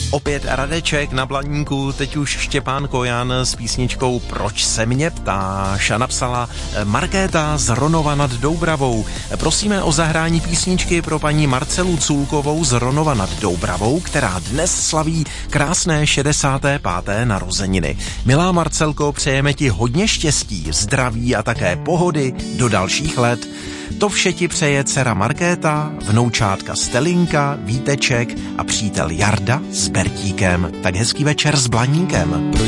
Opět Radeček na Blaníku, teď už Štěpán Kojan s písničkou Proč se mě ptáš a napsala Markéta z Ronova nad Doubravou. Prosíme o zahrání písničky pro paní Marcelu Culkovou z Ronova nad Doubravou, která dnes slaví krásné 65. narozeniny. Milá Marcelko, přejeme ti hodně štěstí, zdraví a také pohody do dalších let. To vše ti přeje dcera Markéta, vnoučátka Stelinka, Víteček a přítel Jarda s Bertíkem. Tak hezký večer s Blaníkem.